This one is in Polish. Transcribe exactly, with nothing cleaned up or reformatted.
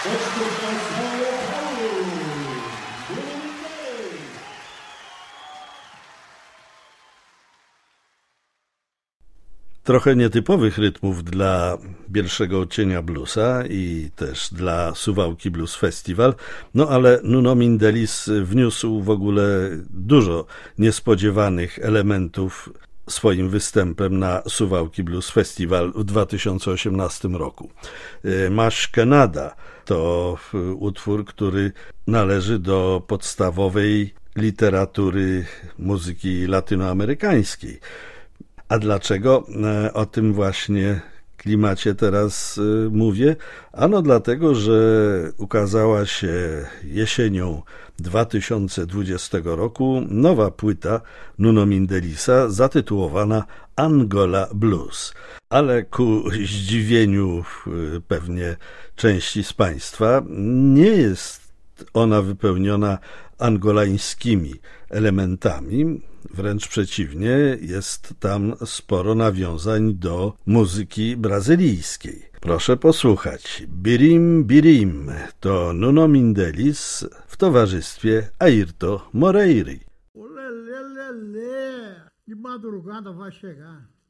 Trochę nietypowych rytmów dla pierwszego odcienia bluesa i też dla Suwałki Blues Festival, no ale Nuno Mindelis wniósł w ogóle dużo niespodziewanych elementów swoim występem na Suwałki Blues Festival w dwa tysiące osiemnastym roku. Mash Canada to utwór, który należy do podstawowej literatury muzyki latynoamerykańskiej. A dlaczego o tym właśnie klimacie teraz mówię? Ano dlatego, że ukazała się jesienią dwa tysiące dwudziestego roku nowa płyta Nuno Mindelisa zatytułowana Angola Blues. Ale ku zdziwieniu pewnie części z Państwa nie jest ona wypełniona angolańskimi elementami, wręcz przeciwnie, jest tam sporo nawiązań do muzyki brazylijskiej. Proszę posłuchać. Birim Birim to Nuno Mindelis w towarzystwie Airto Moreira. Olelelele, de madrugada vai chegar.